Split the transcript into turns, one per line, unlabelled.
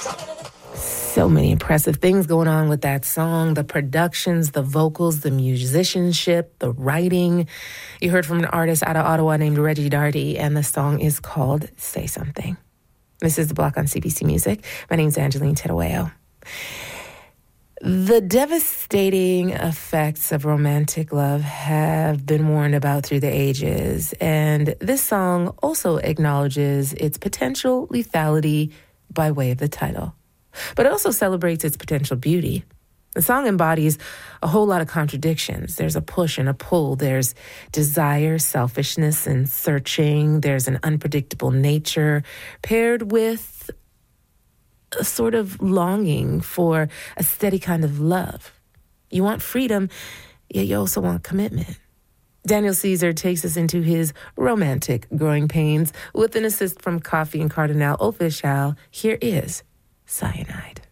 So many impressive things going on with that song. The productions, the vocals, the musicianship, the writing. You heard from an artist out of Ottawa named Reggie Darty, and the song is called Say Something. This is The Block on CBC Music. My name's Angeline Tedaweo. The devastating effects of romantic love have been warned about through the ages, and this song also acknowledges its potential lethality by way of the title. But it also celebrates its potential beauty. The song embodies a whole lot of contradictions. There's a push and a pull. There's desire, selfishness, and searching. There's an unpredictable nature paired with a sort of longing for a steady kind of love. You want freedom, yet you also want commitment. Daniel Caesar takes us into his romantic growing pains with an assist from Coffee and Cardinal Official. Here is Cyanide.